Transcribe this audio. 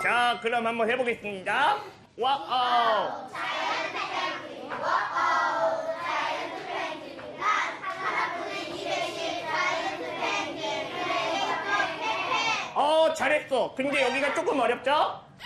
자, 그럼 한번 해보겠습니다. 와우. 잘했어. 근데 여기가 조금 어렵죠?